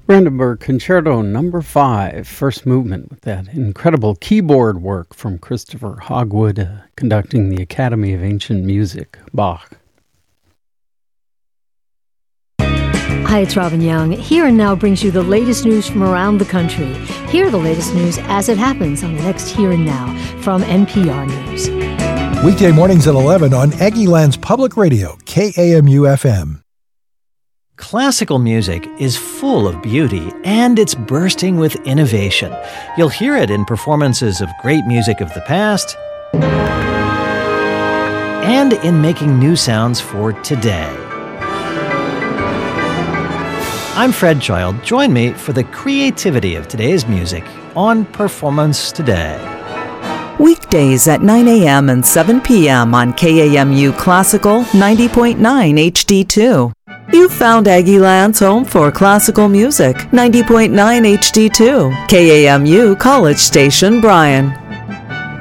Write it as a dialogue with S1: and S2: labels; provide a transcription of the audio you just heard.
S1: Brandenburg Concerto No. 5, first movement, with that incredible keyboard work from Christopher Hogwood, conducting the Academy of Ancient Music, Bach.
S2: Hi, it's Robin Young. Here and Now brings you the latest news from around the country. Hear the latest news as it happens on the next Here and Now from NPR News.
S3: Weekday mornings at 11 on Aggieland's Public Radio, KAMU-FM.
S4: Classical music is full of beauty, and it's bursting with innovation. You'll hear it in performances of great music of the past and in making new sounds for today. I'm Fred Child. Join me for the creativity of today's music on Performance Today.
S5: Weekdays at 9 a.m. and 7 p.m. on KAMU Classical 90.9 HD2. You've found Aggieland's home for classical music, 90.9 HD2, KAMU College Station, Bryan.